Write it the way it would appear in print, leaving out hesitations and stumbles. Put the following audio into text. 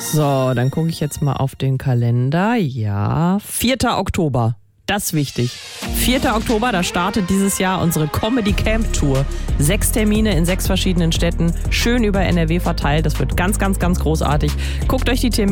So, dann gucke ich jetzt mal auf den Kalender. Ja, 4. Oktober. Das ist wichtig. 4. Oktober, da startet dieses Jahr unsere Comedy Camp Tour. 6 Termine in 6 verschiedenen Städten, schön über NRW verteilt. Das wird ganz, ganz, ganz großartig. Guckt euch die Termine